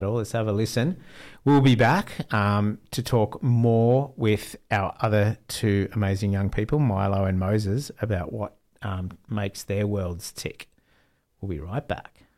Let's have a listen. We'll be back to talk more with our other two amazing young people, Milo and Moses, about what makes their worlds tick. We'll be right back.